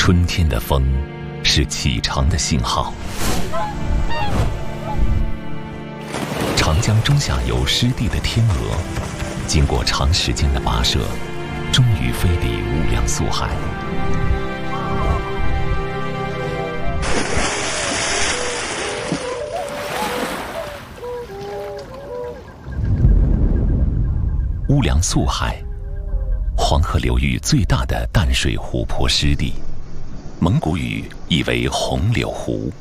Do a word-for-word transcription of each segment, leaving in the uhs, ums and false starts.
春天的风是启程的信号。长江中下游湿地的天鹅，经过长时间的跋涉，终于飞抵乌梁素海。乌梁素海，黄河流域最大的淡水湖泊湿地，蒙古语意为红柳湖。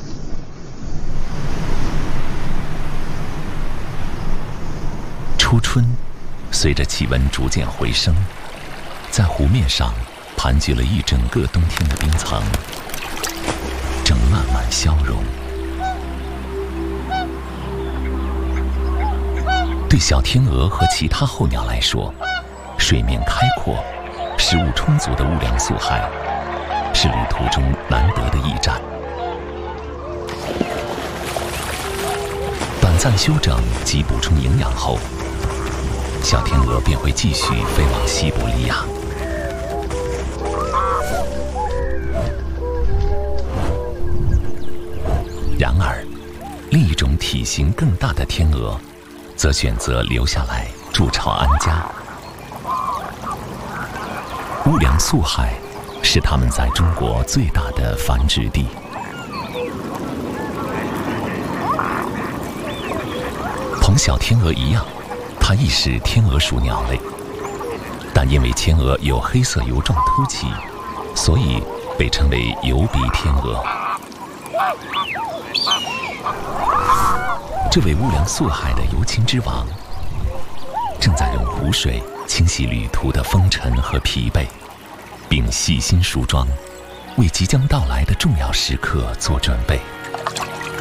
初春，随着气温逐渐回升，在湖面上盘踞了一整个冬天的冰层，正慢慢消融。对小天鹅和其他候鸟来说，水面开阔、食物充足的乌梁素海是旅途中难得的驿站。短暂休整及补充营养后，小天鹅便会继续飞往西伯利亚。然而，另一种体型更大的天鹅则选择留下来筑巢安家。乌梁素海是它们在中国最大的繁殖地。同小天鹅一样，它亦是天鹅属鸟类，但因为天鹅有黑色油状突起，所以被称为油鼻天鹅。这位乌梁素海的游禽之王，正在用湖水清洗旅途的风尘和疲惫，并细心梳妆，为即将到来的重要时刻做准备。